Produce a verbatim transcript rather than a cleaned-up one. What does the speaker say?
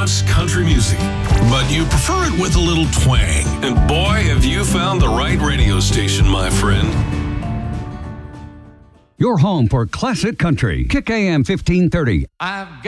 wants country music, but you prefer it with a little twang. And boy, have you found the right radio station, my friend. Your home for classic country. Kick A M fifteen thirty. I've